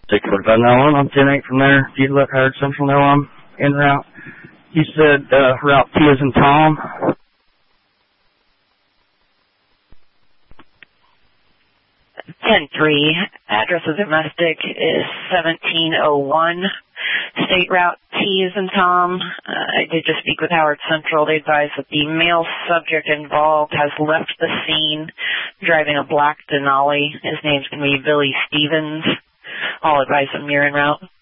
64591 on 10-8 from there. If you look Howard Central know I'm en route. You said route T as in Tom. 10-3, address of domestic is 1701. State route T as in Tom. I did just speak with Howard Central. They advised that the male subject involved has left the scene driving a black Denali. His name's going to be Billy Stevens. I'll advise him you're en route.